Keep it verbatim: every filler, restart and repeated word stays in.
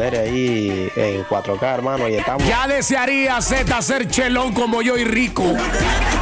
serie ahí en cuatro K, hermano, y estamos. Ya desearía Z ser chelón como yo y rico.